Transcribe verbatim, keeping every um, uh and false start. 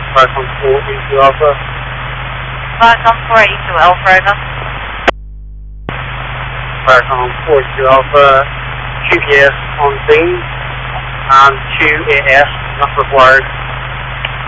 Falcon four eighty-two Alpha. Falcon four eighty-two Alpha, over. Falcon four eighty-two Alpha, G P S on scene, and two A S not required.